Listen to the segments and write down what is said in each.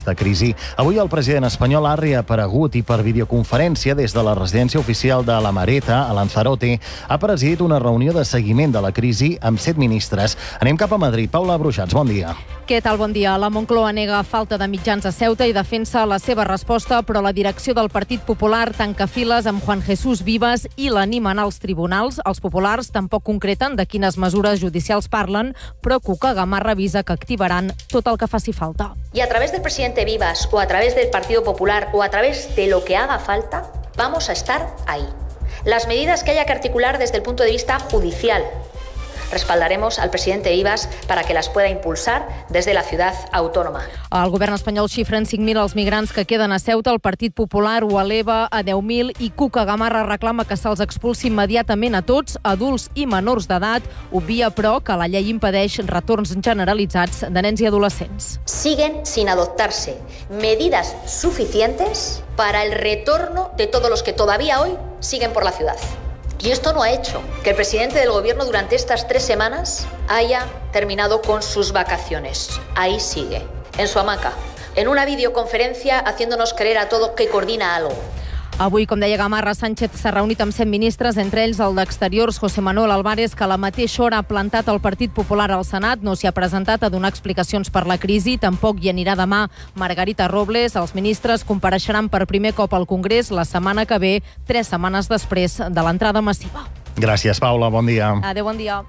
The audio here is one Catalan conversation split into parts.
de crisi. Avui el president espanyol ha reaparegut i per videoconferència des de la residència oficial de la Mareta, a Lanzarote, ha presidit una reunió de seguiment de la crisi amb 7 ministres. Anem cap a Madrid. Paula Bruixats, bon dia. Què tal? Bon dia. La Moncloa nega falta de mitjans a Ceuta i defensa la seva resposta, però la direcció del Partit Popular tanca files amb Juan Jesús Vivas i l'animen als tribunals. Els populars tampoc concreten de quines mesures judicials parlen, però Cuca Gamarra avisa que activaran tot el que faci falta. Y a través del presidente Vivas o a través del Partido Popular o a través de lo que haga falta, vamos a estar ahí. Las medidas que haya que articular desde el punto de vista judicial. Respaldaremos al presidente Vivas para que las pueda impulsar desde la ciudad autónoma. El govern espanyol xifra en 5.000 els migrants que queden a Ceuta. El Partit Popular ho eleva a 10.000 i Cuca Gamarra reclama que se'ls expulsi immediatament a tots, adults i menors d'edat. Obvia, però, que la llei impedeix retorns generalitzats de nens i adolescents. Siguen sin adoptarse medidas suficientes para el retorno de todos los que todavía hoy siguen por la ciudad. Y esto no ha hecho que el presidente del gobierno durante estas 3 semanas haya terminado con sus vacaciones. Ahí sigue, en su hamaca, en una videoconferencia haciéndonos creer a todos que coordina algo. Avui, com deia Gamarra, Sánchez s'ha reunit amb 100 ministres, entre ells el d'Exteriors, José Manuel Álvarez, que a la mateixa hora ha plantat el Partit Popular al Senat. No s'hi ha presentat a donar explicacions per la crisi. Tampoc hi anirà demà Margarita Robles. Els ministres compareixeran per primer cop al Congrés la setmana que ve, 3 setmanes després de l'entrada massiva. Gràcies, Paula. Bon dia. Adéu, bon dia.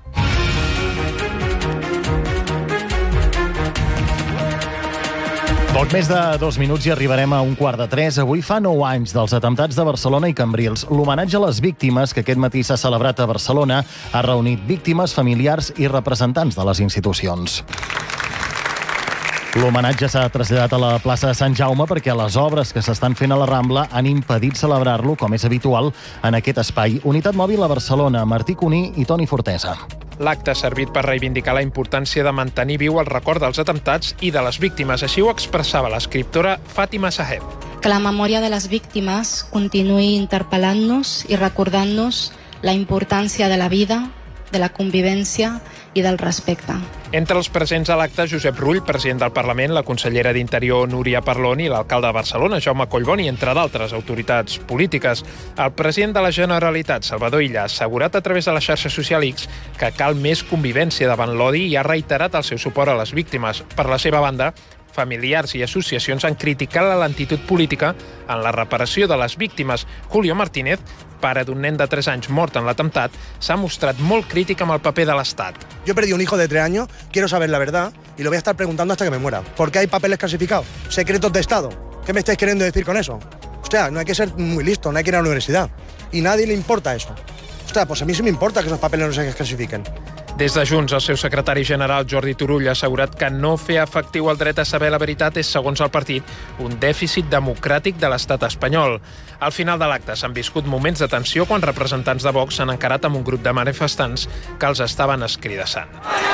Poc més de 2 minuts i arribarem a 2:45. Avui fa 9 anys dels atemptats de Barcelona i Cambrils. L'homenatge a les víctimes, que aquest matí s'ha celebrat a Barcelona, ha reunit víctimes, familiars i representants de les institucions. L'homenatge s'ha traslladat a la plaça de Sant Jaume perquè les obres que s'estan fent a la Rambla han impedit celebrar-lo, com és habitual, en aquest espai. Unitat Mòbil a Barcelona, Martí Cuní i Toni Fortesa. L'acte ha servit per reivindicar la importància de mantenir viu el record dels atemptats i de les víctimes. Així ho expressava l'escriptora Fàtima Saheb. Que la memòria de les víctimes continuï interpel·lant-nos i recordant-nos la importància de la vida, de la convivència i del respecte. Entre els presents a l'acte, Josep Rull, president del Parlament, la consellera d'Interior Núria Parlon i l'alcalde de Barcelona, Jaume Collboni, entre d'altres autoritats polítiques. El president de la Generalitat, Salvador Illa, ha assegurat a través de la xarxa social X que cal més convivència davant l'odi i ha reiterat el seu suport a les víctimes. Per la seva banda, familiars i associacions han criticat la lentitud política en la reparació de les víctimes. Julio Martínez, pare d'un nen de 3 anys mort en l'atemptat, s'ha mostrat molt crític amb el paper de l'Estat. Yo perdí un hijo de 3 años, quiero saber la verdad y lo voy a estar preguntando hasta que me muera. ¿Por qué hay papeles clasificados? ¿Secretos de Estado? ¿Qué me estáis queriendo decir con eso? Hostia, no hay que ser muy listo, no hay que ir a la universidad. Y a nadie le importa eso. Hostia, pues a mí sí me importa que esos papeles no se clasifiquen. Des de Junts, el seu secretari general, Jordi Turull, ha assegurat que no fer efectiu el dret a saber la veritat és, segons el partit, un dèficit democràtic de l'estat espanyol. Al final de l'acte s'han viscut moments de tensió quan representants de Vox s'han encarat amb un grup de manifestants que els estaven escridassant.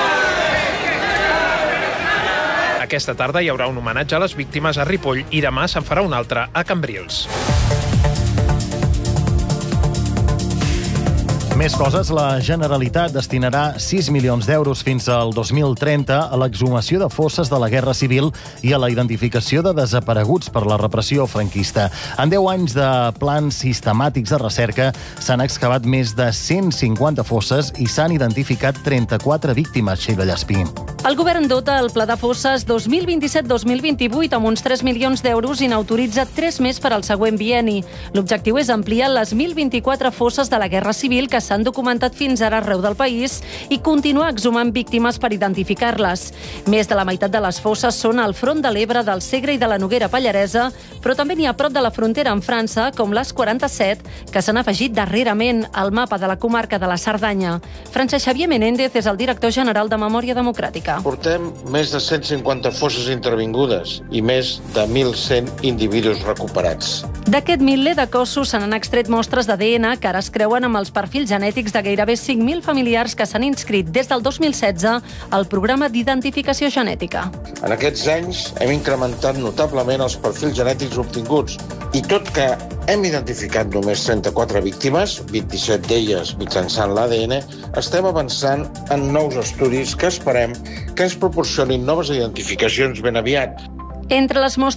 Aquesta tarda hi haurà un homenatge a les víctimes a Ripoll i demà se'n farà un altre a Cambrils. Més coses, la Generalitat destinarà 6 milions d'euros fins al 2030 a l'exhumació de fosses de la Guerra Civil i a la identificació de desapareguts per la repressió franquista. En 10 anys de plans sistemàtics de recerca s'han excavat més de 150 fosses i s'han identificat 34 víctimes, Sheila Llaspí. El govern dota el Pla de Fosses 2027-2028 amb uns 3 milions d'euros i n'autoritza 3 més per al següent bienni. L'objectiu és ampliar les 1.024 fosses de la Guerra Civil que s'han documentat fins ara arreu del país i continuar exhumant víctimes per identificar-les. Més de la meitat de les fosses són al front de l'Ebre, del Segre i de la Noguera Pallaresa, però també n'hi ha prop de la frontera amb França, com les 47, que s'han afegit darrerament al mapa de la comarca de la Cerdanya. Francesc Xavier Menéndez és el director general de Memòria Democràtica. Portem més de 150 fosses intervingudes i més de 1.100 individus recuperats. D'aquest miler de cossos se n'han extret mostres d'ADN que ara es creuen amb els perfils genètics de gairebé 5.000 familiars que s'han inscrit des del 2016 al programa d'identificació genètica. En aquests anys hem incrementat notablement els perfils genètics obtinguts i tot que hem identificat només 34 víctimes, 27 d'elles mitjançant l'ADN, estem avançant en nous estudis que esperem que ens proporcionin noves identificacions ben aviat. Entre les mostres